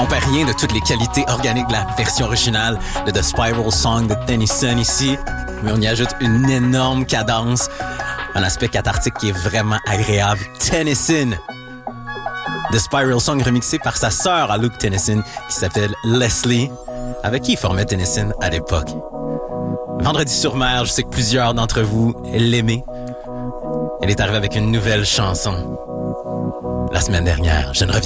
On perd rien de toutes les qualités organiques de la version originale de The Spiral Song de Tennyson ici, mais on y ajoute une énorme cadence, un aspect cathartique qui est vraiment agréable. Tennyson! The Spiral Song remixé par sa sœur à Luke Tennyson qui s'appelle Leslie, avec qui il formait Tennyson à l'époque. Vendredi sur mer, je sais que plusieurs d'entre vous l'aimaient. Elle est arrivée avec une nouvelle chanson la semaine dernière. Je ne reviens